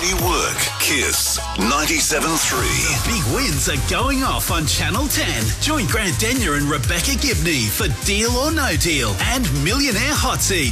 Quality work. Kiss 97.3. Big wins are going off on Channel 10. Join Grant Denyer and Rebecca Gibney for Deal or No Deal and Millionaire Hot Seat.